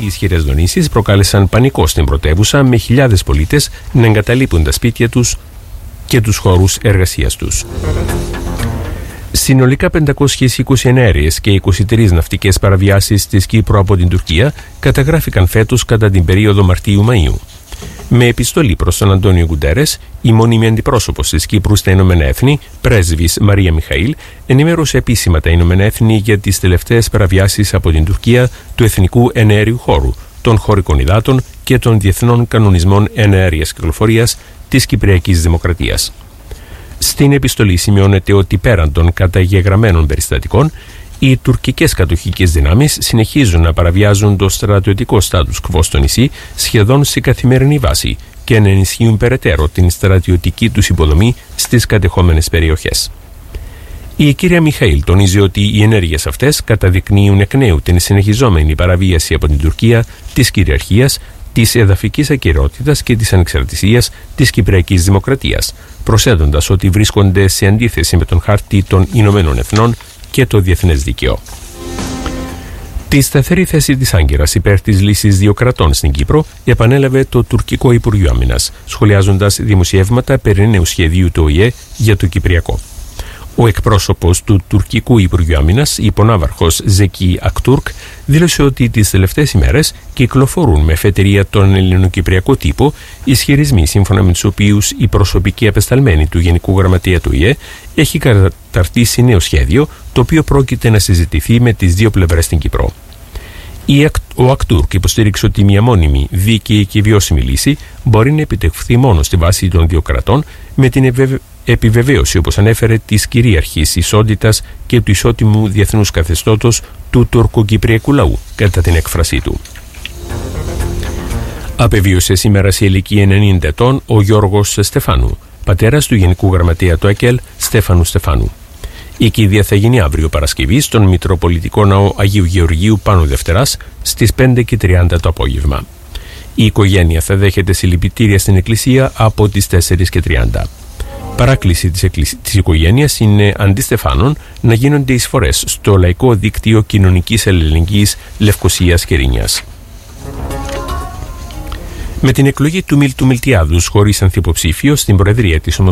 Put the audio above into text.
ισχυρές δονήσεις προκάλεσαν πανικό στην πρωτεύουσα, με χιλιάδες πολίτες να εγκαταλείπουν τα σπίτια τους και τους χώρους εργασίας τους. Συνολικά 520 ενέργειες και 23 ναυτικές παραβιάσεις της Κύπρου από την Τουρκία καταγράφηκαν φέτος κατά την περίοδο Μαρτίου-Μαΐου. Με επιστολή προς τον Αντώνιο Γκουντέρες, η μόνιμη αντιπρόσωπος της Κύπρου στα Ηνωμένα Έθνη, πρέσβης Μαρία Μιχαήλ, ενημέρωσε επίσημα τα Ηνωμένα Έθνη για τις τελευταίες παραβιάσεις από την Τουρκία του εθνικού εναέριου χώρου, των χωρικών υδάτων και των διεθνών κανονισμών εναέριας κυκλοφορίας της Κυπριακής Δημοκρατίας. Στην επιστολή σημειώνεται ότι πέραν των καταγεγραμμένων περιστατικών, οι τουρκικές κατοχικές δυνάμεις συνεχίζουν να παραβιάζουν το στρατιωτικό στάτους κβο στο νησί σχεδόν σε καθημερινή βάση και να ενισχύουν περαιτέρω την στρατιωτική τους υποδομή στις κατεχόμενες περιοχές. Η κυρία Μιχαήλ τονίζει ότι οι ενέργειες αυτές καταδεικνύουν εκ νέου την συνεχιζόμενη παραβίαση από την Τουρκία της κυριαρχίας, της εδαφικής ακεραιότητας και της ανεξαρτησίας της Κυπριακής Δημοκρατίας, προσθέτοντας ότι βρίσκονται σε αντίθεση με τον χάρτη των Ηνωμένων Εθνών και το διεθνές δίκαιο. Τη σταθερή θέση της Άγκυρας υπέρ της λύσης δύο κρατών στην Κύπρο επανέλαβε το τουρκικό Υπουργείο Άμυνας, σχολιάζοντας δημοσιεύματα περί νέου σχεδίου του ΟΗΕ για το Κυπριακό. Ο εκπρόσωπος του τουρκικού Υπουργείου Άμυνας, υπονάβαρχος Ζεκί Ακτούρκ, δήλωσε ότι τις τελευταίες ημέρες κυκλοφορούν με εφετερία τον ελληνοκυπριακό τύπο ισχυρισμοί σύμφωνα με τους οποίους η προσωπική απεσταλμένη του Γενικού Γραμματεία του ΟΗΕ έχει καταρτήσει νέο σχέδιο, το οποίο πρόκειται να συζητηθεί με τις δύο πλευρές στην Κύπρο. Ο Ακτούρκ υποστήριξε ότι μια μόνιμη, δίκαιη και βιώσιμη λύση μπορεί να επιτευχθεί μόνο στη βάση των δύο κρατών, με την επιβεβαίωση, όπως ανέφερε, της κυρίαρχης ισότητας και του ισότιμου διεθνούς καθεστώτος του τουρκοκυπριακού λαού, κατά την έκφρασή του. Απεβίωσε σήμερα σε ηλικία 90 ετών ο Γιώργος Στεφάνου, πατέρας του Γενικού Γραμματέα του ΕΚΕΛ Στέφανου Στεφάνου. Η κηδεία θα γίνει αύριο Παρασκευή στον Μητροπολιτικό Ναό Αγίου Γεωργίου Πάνου Δευτεράς στις 5:30 το απόγευμα. Η οικογένεια θα δέχεται συλληπιτήρια στην εκκλησία από τις 4:30. Παράκληση της οικογένειας είναι αντί Στεφάνων να γίνονται εισφορές στο Λαϊκό Δίκτυο Κοινωνικής Αλληλεγγύης Λευκοσίας και Ρήνιας. Με την εκλογή του Μίλτου Μιλτιάδους χωρίς ανθυποψήφιο στην Προεδρία της